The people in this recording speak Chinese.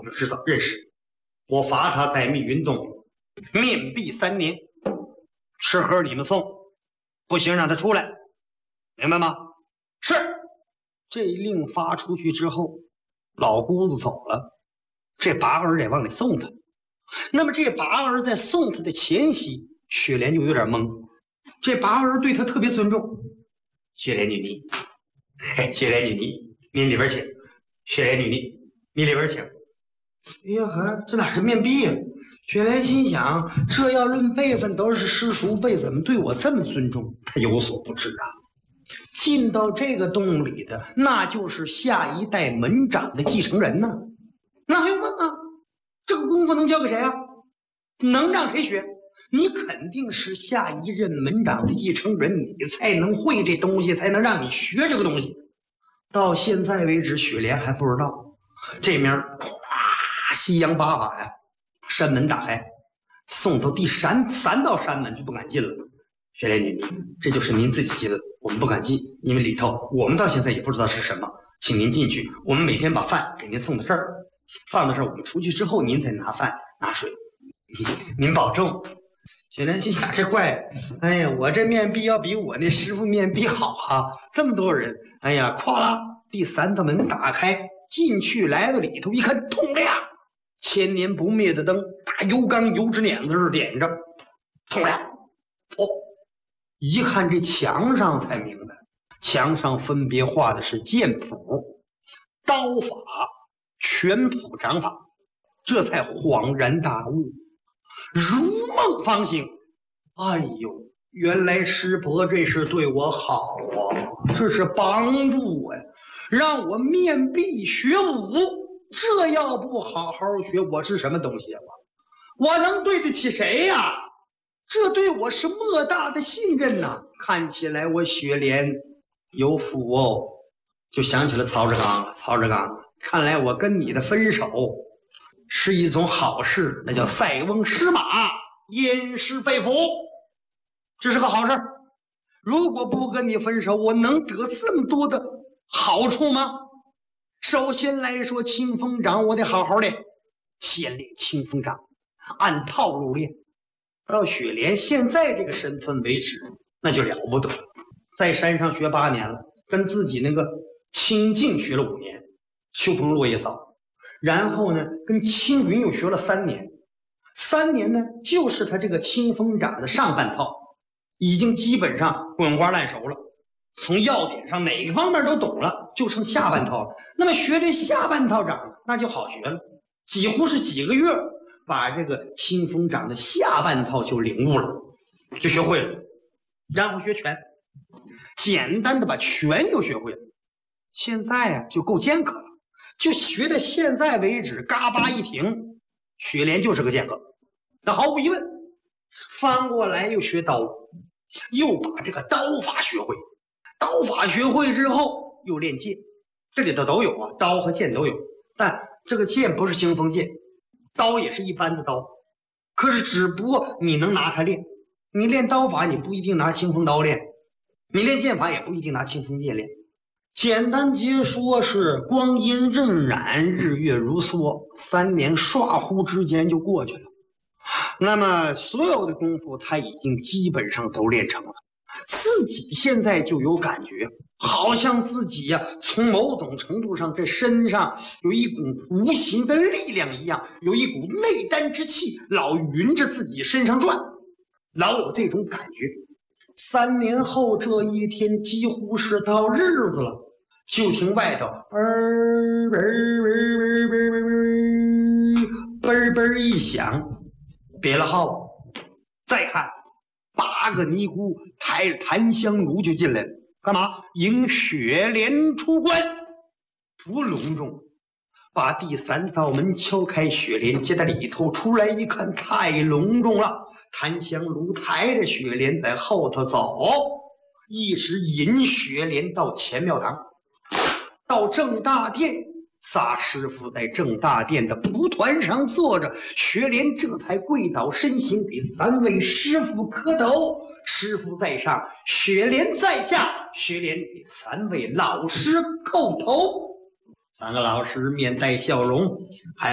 就知道认识。我罚他在密云洞面壁3年，吃喝你们送，不行让他出来，明白吗？是。这令发出去之后，老姑子走了，这八儿得往里送他。那么这八儿在送他的前夕，雪莲就有点懵。这八儿对他特别尊重。雪莲女尼，雪莲女尼，您里边请。雪莲女尼，你里边请。哎呀呵，这哪是面壁呀？雪莲心想，这要论辈分都是师叔辈，怎么对我这么尊重？他有所不知啊。进到这个洞里的，那就是下一代门长的继承人呢。那还用问啊？这个功夫能交给谁啊？能让谁学？你肯定是下一任门长的继承人，你才能会这东西，才能让你学这个东西。到现在为止，雪莲还不知道。这面咵，西洋八法呀，山门打开，送到第三道山门就不敢进了。雪莲女尼，这就是您自己进的，我们不敢进，因为里头我们到现在也不知道是什么，请您进去。我们每天把饭给您送到这儿，放到这儿，我们出去之后您再拿饭拿水，您保重。雪莲心想，这怪，哎呀，我这面壁要比我那师傅面壁好啊！这么多人，哎呀，咵啦，第3道门打开，进去来到里头一看，通亮，千年不灭的灯，大油缸油纸碾子是点着，通亮。哦，一看这墙上才明白，墙上分别画的是剑谱、刀法、拳谱、掌法，这才恍然大悟。如梦方醒，哎呦，原来师伯这是对我好啊，这是帮助我呀，让我面壁学武。这要不好好学，我是什么东西啊？我能对得起谁呀？这对我是莫大的信任呐！看起来我雪莲有福哦，就想起了曹志刚了。曹志刚，看来我跟你的分手是一种好事，那叫塞翁失马，焉知非福，这是个好事。如果不跟你分手，我能得这么多的好处吗？首先来说，清风掌我得好好练，先练清风掌，按套路练。到雪莲现在这个身份为止，那就了不得了。在山上学8年了，跟自己那个清净学了5年，秋风落叶扫。然后呢，跟青云又学了3年，3年呢，就是他这个清风掌的上半套，已经基本上滚瓜烂熟了，从要点上哪个方面都懂了，就剩下半套了。那么学这下半套掌，那就好学了，几乎是几个月，把这个清风掌的下半套就领悟了，就学会了。然后学拳，简单的把拳又学会了。现在啊，就够剑客了。就学到现在为止，嘎巴一停，雪莲就是个剑客，那毫无疑问。翻过来又学刀，又把这个刀法学会。刀法学会之后，又练剑，这里头都有啊，刀和剑都有。但这个剑不是清风剑，刀也是一般的刀，可是只不过你能拿它练。你练刀法，你不一定拿清风刀练；你练剑法，也不一定拿清风剑练。简单截说是光阴荏苒，日月如梭，3年唰乎之间就过去了。那么所有的功夫他已经基本上都练成了，自己现在就有感觉，好像自己呀，从某种程度上这身上有一股无形的力量一样，有一股内丹之气老匀着自己身上转，老有这种感觉。3年后这一天几乎是到日子了，就听外头嘣嘣一响，别了号。再看8个尼姑抬着檀香炉就进来了，干嘛？迎雪莲出关。多隆重！把第3道门敲开，雪莲接在里头出来一看，太隆重了。檀香炉抬着雪莲在后头走，一直引雪莲到前庙堂，到正大殿。仨师傅在正大殿的蒲团上坐着，雪莲这才跪倒身形，给3位师傅磕头。师傅在上，雪莲在下，雪莲给3位老师叩头。3个老师面带笑容，还